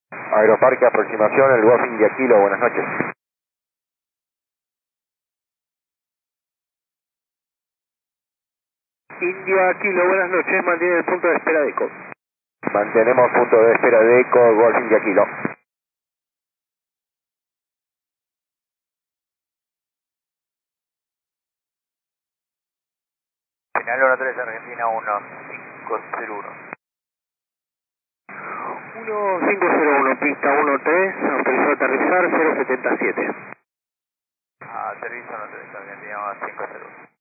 Aeroparque aproximación, el Golf India Kilo, buenas noches. India Kilo, buenas noches, mantiene el punto de espera de ECO. Mantenemos punto de espera de ECO, Golf India Kilo. Final 13 Argentina 1501. 1501, pista 13, autorizado a aterrizar 077. Servicio 13 Argentina 501.